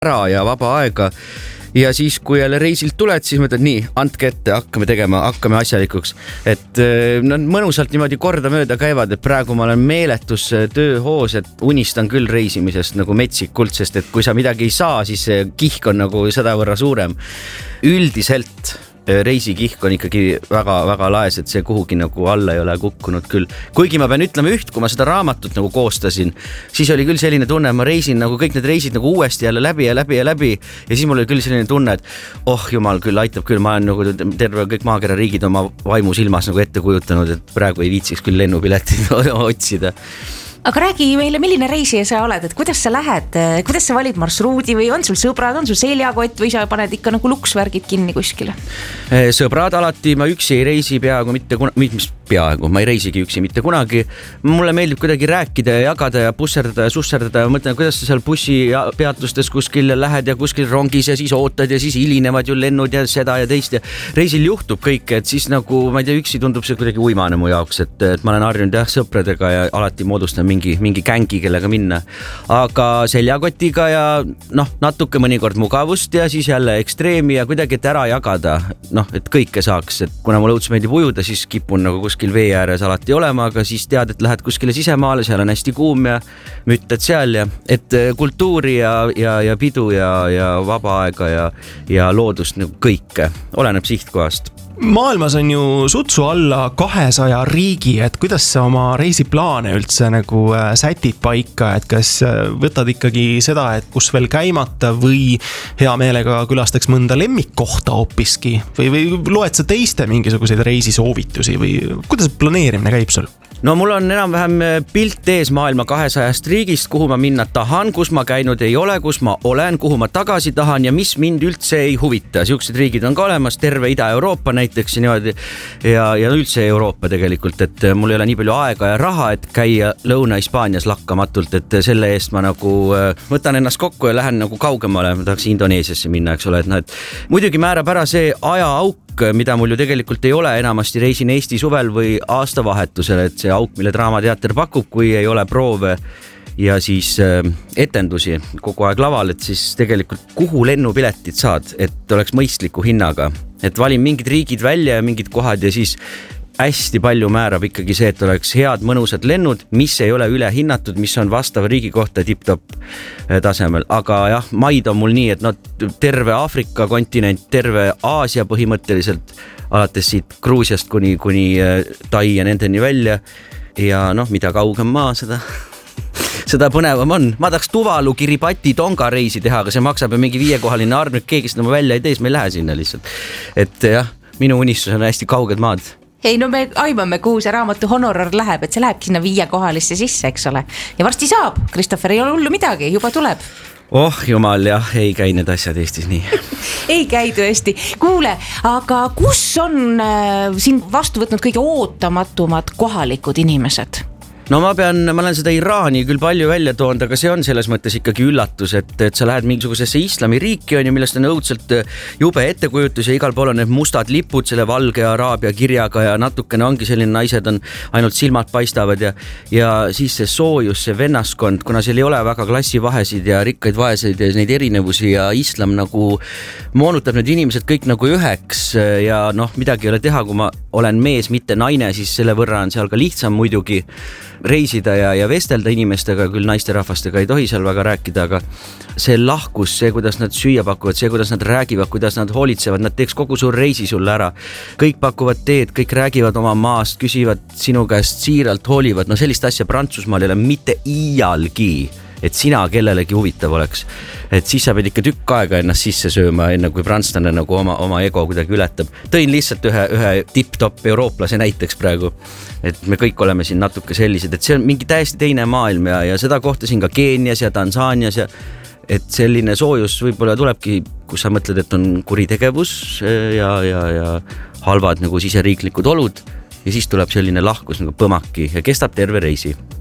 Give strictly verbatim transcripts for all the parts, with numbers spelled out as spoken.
ära ja vaba aega. Ja siis, kui jälle reisilt tuled, siis mõtled nii, andke ette, hakkame tegema, hakkame asjalikuks. Et no, mõnusalt niimoodi korda mööda käivad, et praegu ma olen meeletus tööhoos, et unistan küll reisimisest nagu metsikult, sest et kui sa midagi ei saa, siis see kihk on nagu seda võrra suurem. Üldiselt reisikihk on ikkagi väga, väga laes, et see kuhugi nagu alla ei ole kukkunud küll. Kuigi ma pean ütlema üht, kui ma seda raamatut nagu koostasin, siis oli küll selline tunne, ma reisin nagu kõik need reisid nagu uuesti jälle läbi ja läbi ja läbi. Ja siis mul oli küll selline tunne, et oh jumal küll aitab küll, ma olen nagu terve kõik maakera riigid oma vaimu silmas nagu ette kujutanud, et praegu ei viitsiks küll lennupiletit otsida. Aga räägi meile, milline reisija sa oled, et kuidas sa lähed, kuidas sa valid marsruudi või on sul sõbrad, on sul seljakott või sa paned ikka nagu luksvärgid kinni kuskile? Sõbrad alati, ma üksi ei reisi peaaegu mitte kunagi, mis peaaegu, ma ei reisigi üksi mitte kunagi. Mulle meeldib kuidagi rääkida ja jagada ja busserdada ja susserdada ja mõtlen, kuidas sa seal bussi peatustes kuskil lähed ja kuskil rongis ja siis ootad ja siis hilinevad ju lennud ja seda ja teist ja reisil juhtub kõik, et siis nagu, ma ei tea, üksi tundub see kuidagi uimane mu jaoks, et, et ma olen harjunud jah sõpradega ja alati moodustan mingi, mingi gängi, kellega minna. Aga seljakotiga ja noh, natuke mõnikord mugavust ja siis jälle ekstreemi ja kuidagi, et ära jagada, noh, et kõike saaks, et kuna mulle õudselt meeldib ujuda, siis kipun nagu kuskil vee ääres alati olema, aga siis tead, et lähed kuskile sisemaale, seal on hästi kuum ja müttad seal ja et kultuuri ja, ja, ja pidu ja, ja vaba aega ja, ja loodust nagu kõike, oleneb sihtkohast. Maailmas on ju sutsu alla kahesaja riigi, et kuidas sa oma reisiplaane üldse nagu sätid paika, et kas võtad ikkagi seda, et kus veel käimata või hea meelega külastaks mõnda lemmikkohta hoopiski või, või loed sa teiste mingisuguseid reisisoovitusi või kuidas planeerimine käib sul? No mul on enam-vähem pilt ees maailma kahesajast riigist, kuhu ma minna tahan, kus ma käinud ei ole, kus ma olen, kuhu ma tagasi tahan ja mis mind üldse ei huvita. Siuksed riigid on ka olemas, terve Ida-Euroopa näiteks niimoodi, ja, ja üldse Euroopa tegelikult, et mul ei ole nii palju aega ja raha, et käia Lõuna-Hispaanias lakkamatult, et selle eest ma nagu võtan ennast kokku ja lähen nagu kaugemale, ma tahaks Indoneesiasse minna, eks ole, et noh, et muidugi määrab ära see ajaauk, mida mul ju tegelikult ei ole, enamasti reisin Eesti suvel või aastavahetusel, et see auk, mille Draamateater pakub, kui ei ole proove ja siis äh, etendusi kogu aeg laval, et siis tegelikult kuhu lennupiletid saad, et oleks mõistliku hinnaga, et valin mingid riigid välja ja mingid kohad ja siis hästi palju määrab ikkagi see, et oleks head mõnusad lennud, mis ei ole üle hinnatud, mis on vastav riigi kohta tipp-topp tasemel. Aga jah, maid on mul nii, et no terve Aafrika kontinent, terve Aasia põhimõtteliselt, alates siit Gruusiast kuni, kuni Tai ja nendeni välja. Ja noh, mida kaugem maa, seda, seda põnevam on. Ma tahaks Tuvalu, Kiribati, Tonga reisi teha, aga see maksab ju mingi viiekohaline arm, keegi seda ma välja ei tees, me ei lähe sinna lihtsalt. Et jah, minu unistus on hästi kauged maad. Ei, no me aimame, kuhu see raamatu honorar läheb, et see läheb sinna viiekohalisse sisse, eks ole. Ja varsti saab, Christopher, ei ole hullu midagi, juba tuleb. Oh jumal, jah, ei käi need asjad Eestis nii. Ei käi tõesti. Kuule, aga kus on äh, siin vastu võtnud kõige ootamatumad kohalikud inimesed? No ma pean, ma olen seda Iraani küll palju välja toonud, aga see on selles mõttes ikkagi üllatus, et, et sa lähed mingisugusesse islamiriiki on ju, millest on õudselt jube ettekujutus ja igal pool on need mustad lipud selle valge araabia kirjaga ja natukene ongi selline, naised on ainult silmad paistavad ja, ja siis see soojus, see vennaskond, kuna seal ei ole väga klassivahesid ja rikkaid vaeseid ja neid erinevusi ja islam nagu moonutab need inimesed kõik nagu üheks ja noh, midagi ei ole teha, kui ma olen mees, mitte naine, siis selle võrra on seal ka lihtsam muidugi reisida ja, ja vestelda inimestega, küll naisterahvastega ei tohi seal väga rääkida, aga see lahkus, see, kuidas nad süüa pakuvad, see, kuidas nad räägivad, kuidas nad hoolitsevad, nad teeks kogu suur reisi sulle ära. Kõik pakuvad teed, kõik räägivad oma maast, küsivad sinu käest siiralt, hoolivad, no sellist asja Prantsusmaal ei ole mitte iialgi, et sina kellelegi huvitav oleks. Et siis sa pead ikka tükk aega ennast sisse sööma, enne kui prantslane nagu oma, oma ego kuidagi ületab. Tõin lihtsalt ühe, ühe tipp-topp eurooplase näiteks praegu, et me kõik oleme siin natuke sellised, et see on mingi täiesti teine maailm ja, ja seda kohtasin ka Keenias ja Tansaanias ja et selline soojus võib-olla tulebki, kus sa mõtled, et on kuritegevus ja, ja, ja halvad nagu siseriiklikud olud ja siis tuleb selline lahkus nagu põmaki ja kestab terve reisi.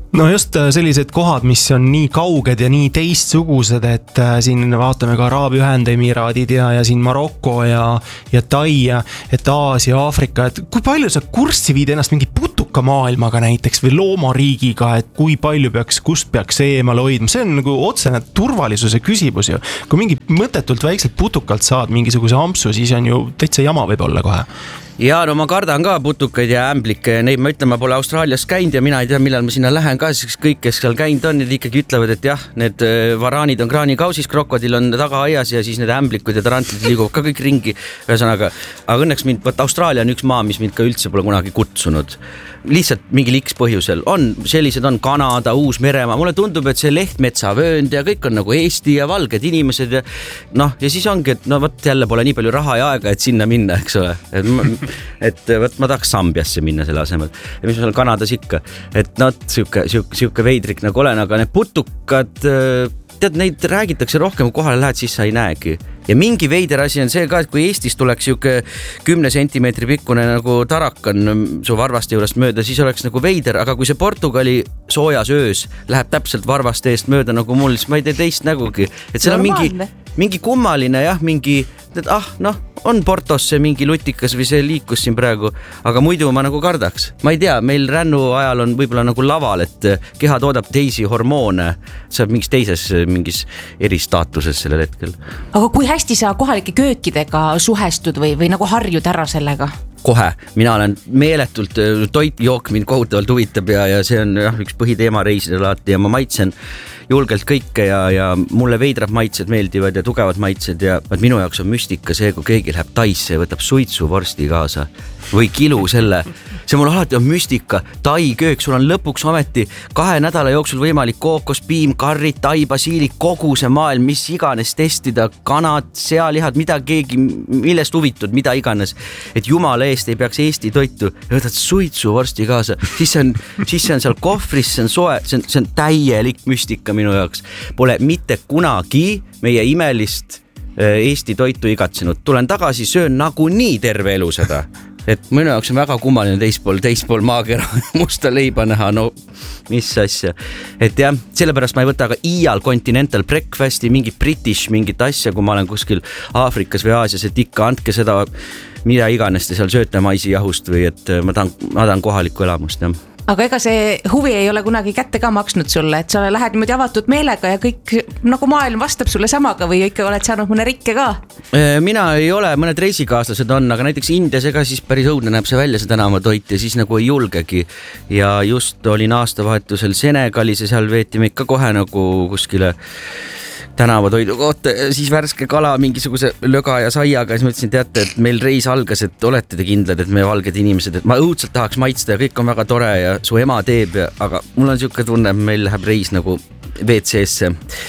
no just sellised kohad, mis on nii kauged ja nii teistsugused, et siin vaatame ka Araabia Ühendemiraadid ja, ja siin Maroko ja, ja Tai ja et Aasia, Aafrika, et kui palju sa kurssi viid ennast mingi putuka maailmaga näiteks või loomariigiga, et kui palju peaks, kust peaks eemal hoidma, see on nagu otsene turvalisuse küsimus ju. Kui mingi mõttetult väikselt putukalt saad mingisuguse ampsu, siis on ju täitsa jama võib olla kohe. Ja no ma kardan ka putukaid ja ämblikke ja neid ma ütlen, ma pole Austraalias käinud ja mina ei tea, millal ma sinna lähen ka, siis kõik, kes seal käinud on, need ikkagi ütlevad, et jah, need varaanid on kraanikausis, krokodil on tagaaias ja siis need ämblikud ja tarantlid liiguvad ka kõik ringi. Ühesõnaga, aga õnneks mind, võt Austraalia on üks maa, mis mind ka üldse pole kunagi kutsunud. Lihtsalt mingi liks põhjusel on, sellised on Kanada, Uus-Meremaa, mulle tundub, et see Lehtmetsa vöönd ja kõik on nagu Eesti ja valged inimesed ja noh, ja siis ongi, et no võt jälle pole nii palju raha ja aega, et sinna minna, eks ole. Et, ma, et võt ma tahaks Sambiasse minna selle asemel ja mis on Kanadas ikka, et no siuke, siuke, siuke veidrik nagu olen, aga need putukad, tead, neid räägitakse rohkem, kui kohale lähed, siis sa ei näegi. Ja mingi veider asi on see ka, et kui Eestis tuleks siuke kümne sentimeetri pikkune nagu tarakan su varvaste juurest mööda, siis oleks nagu veider, aga kui see Portugali soojas öös läheb täpselt varvaste eest mööda nagu mul, siis ma ei tee teist nägugi. Et seal on mingi, mingi kummaline jah, mingi, et ah, noh, on Portos see mingi lutikas või see liikus siin praegu, aga muidu ma nagu kardaks. Ma ei tea, meil rännu ajal on võib-olla nagu laval, et keha toodab teisi hormoone, saab mingis teises mingis eristaatuses sellel hetkel. Aga kui hästi sa kohalike köökidega suhestud või, või nagu harjud ära sellega? Kohe, mina olen meeletult, toit, jook mind kohutavalt huvitab ja, ja see on jah, üks põhiteema reisidel alati ja ma maitsen julgelt kõike ja, ja mulle veidrad maitsed meeldivad ja tugevad maitsed ja minu jaoks on müstika see, kui keegi läheb Taisse ja võtab suitsu vorsti kaasa või kilu selle. See mul alati on müstika, Tai köök, sul on lõpuks ometi kahe nädala jooksul võimalik kookos, piim, karrid, Tai, basiilik, kogu see maailm, mis iganes testida, kanad, sealihad, mida keegi, millest huvitud, mida iganes, et jumala eest ei peaks Eesti toitu ja võtad suitsu vorsti kaasa, siis see on, siis see on seal kohvris, see on soe, see on, see on täielik müstika minu jaoks. Pole mitte kunagi meie imelist Eesti toitu igatsenud. Tulen tagasi, söön nagu nii terve elu seda. Et minu jaoks on väga kummaline teispool, teispool maakera musta leiba näha, no mis asja. Et jah, sellepärast ma ei võta aga iial Continental Breakfasti, mingi British, mingit asja, kui ma olen kuskil Aafrikas või Aasias, et ikka andke seda, mida iganes te seal sööte maisi jahust või et ma tahan, ma tahan kohalikku elamust, jah. Aga ega see huvi ei ole kunagi kätte ka maksnud sulle, et sa lähed niimoodi avatud meelega ja kõik nagu maailm vastab sulle samaga või ikka oled saanud mõne rikke ka? Mina ei ole, mõned reisikaaslased on, aga näiteks Indias ega siis päris õudne näeb see välja see tänavatoit ja siis nagu ei julgegi. Ja just olin aastavahetusel Senegalis ja seal veeti me ikka kohe nagu kuskile tänavatoidu kohta, siis värske kala mingisuguse löga ja saiaga ja siis mõtlesin, teate, et meil reis algas, et olete te kindlad, et me valged inimesed, et ma õudselt tahaks maitsta ja kõik on väga tore ja su ema teeb, ja, aga mul on siuke tunne, et meil läheb reis nagu V C S-e,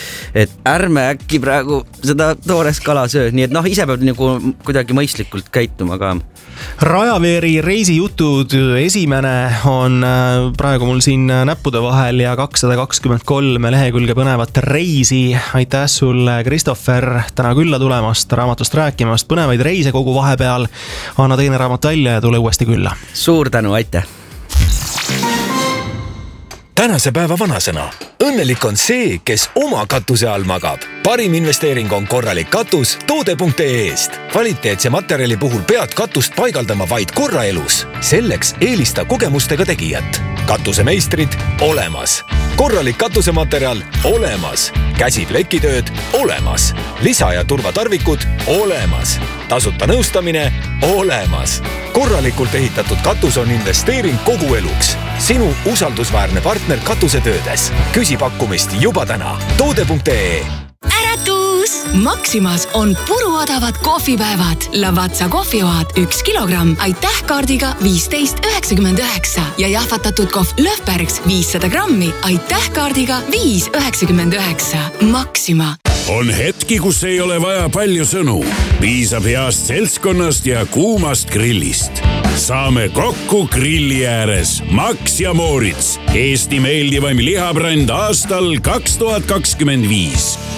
et ärme äkki praegu seda toores kala söö, nii et noh, ise peab nagu kuidagi mõistlikult käituma ka. Rajaveeri reisijutud esimene on praegu mul siin näppude vahel ja kakssada kakskümmend kolm lehekülge põnevat reisi. Aitäh sulle, Kristoffer, täna külla tulemast, raamatust rääkimast, põnevaid reise kogu vahepeal. Anna teine raamat välja ja tule uuesti külla. Suur tänu, aitäh! Tänase päeva vanasõna. Õnnelik on see, kes oma katuse all magab. Parim investeering on korralik katus toode punkt ee eest. Kvaliteetse materjali puhul pead katust paigaldama vaid korra elus. Selleks eelista kogemustega tegijat. Katusemeistrid olemas. Korralik katusematerjal olemas. Käsiplekitööd olemas. Lisa- ja turvatarvikud olemas. Tasuta nõustamine olemas. Korralikult ehitatud katus on investeering kogu eluks. Sinu usaldusväärne partner katusetöödes. Küsi pakkumist juba täna. toode punkt ee. Äratus! Maximas on puruodavad kohvipäevad. Lavazza kohvioad üks kilogramm, aitäh kaardiga viisteist üheksakümmend üheksa ja jahvatatud kohv Löfbergs viissada grammi, aitäh kaardiga viis üheksakümmend üheksa. Maxima. On hetki, kus ei ole vaja palju sõnu. Piisab heast seltskonnast ja kuumast grillist. Saame kokku grilli ääres. Max ja Moritz. Eesti meeldivaim lihabränd aastal kaks tuhat kakskümmend viis.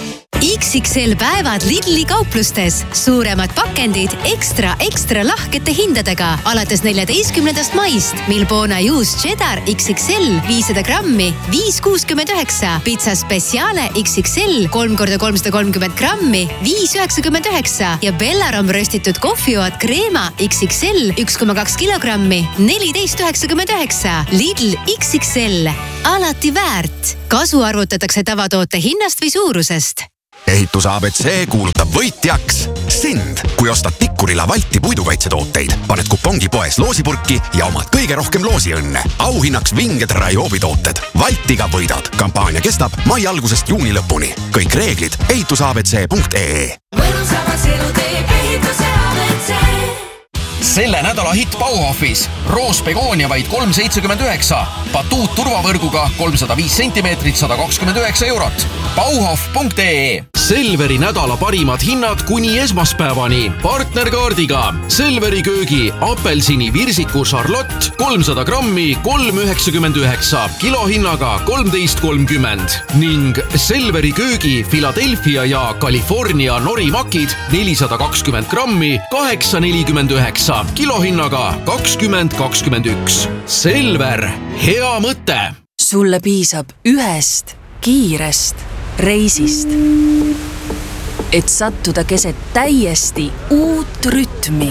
X X L päevad Lidli kauplustes. Suuremad pakendid ekstra, ekstra lahkete hindadega alates neljateistkümnendast maist. Milbona juus cheddar X X L viissada grammi viis kuuskümmend üheksa. Pizza Speciale X X L kolm korda kolmsada kolmkümmend grammi viis üheksakümmend üheksa. Ja Bellarom röstitud kohvioad kreema X X L üks koma kaks kilogrammi neliteist üheksakümmend üheksa. Lidl X X L. Alati väärt. Kasu arvutatakse tavatoote hinnast või suurusest. Ehitus A B C kuulutab võitjaks sind, kui ostad Tikkurila Valti puidukaitsetooteid, paned kupongi poes loosipurki ja omad kõige rohkem loosiõnne. Auhinnaks vinged Raioobi tooted. Valtiga võidad. Kampaania kestab mai algusest juuni lõpuni. Kõik reeglid ehitus A B C punkt E E. Võlusavas elu teeb ehituse A B C. Selle nädala hitt Bauhofis. Roos Begonia vaid kolm seitsekümmend üheksa. Batuut turvavõrguga kolmsada viis sentimeetrit sada kakskümmend üheksa eurot. Bauhof punkt E E. Selveri nädala parimad hinnad kuni esmaspäevani. Partnerkaardiga Selveri köögi apelsini virsiku Charlotte kolmsada grammi kolm üheksakümmend üheksa, kilohinnaga kolmteist kolmkümmend ning Selveri köögi Philadelphia ja California norimakid nelisada kakskümmend grammi kaheksa nelikümmend üheksa, kilohinnaga kakskümmend kakskümmend üks. Selver, hea mõte! Sulle piisab ühest kiirest reisist, et sattuda keset täiesti uut rütmi.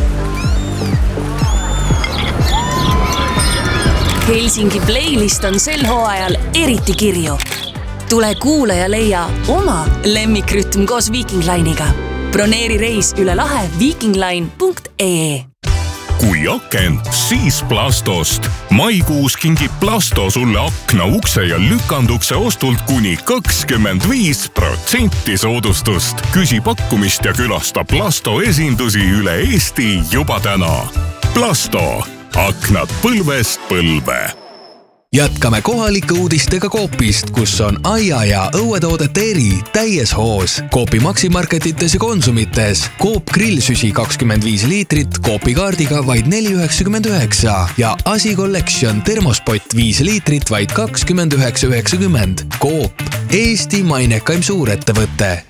Helsingi playlist on sel hooajal eriti kirju. Tule kuule ja leia oma lemmikrütm koos Viking Line'iga. Broneeri reis üle lahe vikingline punkt E E. Kui aken, siis Plastost. Maikuus kingib Plasto sulle akna, ukse ja lükandukse ostult kuni kakskümmend viis protsenti soodustust. Küsi pakkumist ja külasta Plasto esindusi üle Eesti juba täna. Plasto. Aknad põlvest põlve. Jätkame kohalike uudistega Coopist, kus on aia- ja õuetoodete eri täies hoos. Coopi Maximarketites ja Konsumites. Coop grillsüsi kakskümmend viis liitrit Coopi kaardiga vaid neli üheksakümmend üheksa ja Asi Collection termospott viis liitrit vaid kakskümmend üheksa üheksakümmend. Coop, Eesti mainekaim suurettevõte.